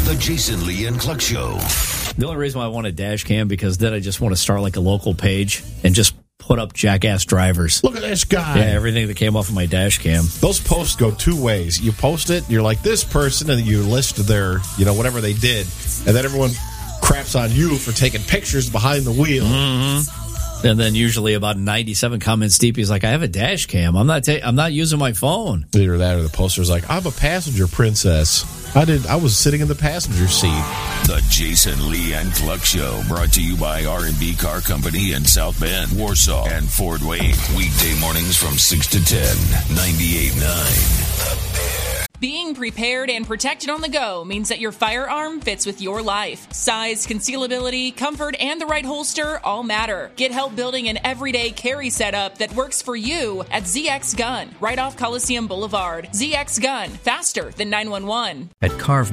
The Jason Lee and Cluck Show. The only reason why I want a dash cam because then I just want to start like a local page and just put up jackass drivers. Look at this guy. Yeah, everything that came off of my dash cam. Those posts go two ways. You post it, you're like this person, and you list their, whatever they did, and then everyone craps on you for taking pictures behind the wheel. Mm-hmm. And then usually about 97 comments deep, he's like, I have a dash cam. I'm not using my phone. Either that or the poster's like, I'm a passenger princess. I was sitting in the passenger seat. The Jason Lee and Cluck Show, brought to you by R&B Car Company in South Bend, Warsaw, and Fort Wayne. Weekday mornings from 6 to 10, 98.9. Being prepared and protected on the go means that your firearm fits with your life. Size, concealability, comfort, and the right holster all matter. Get help building an everyday carry setup that works for you at ZX Gun, right off Coliseum Boulevard. ZX Gun, faster than 911. At Carve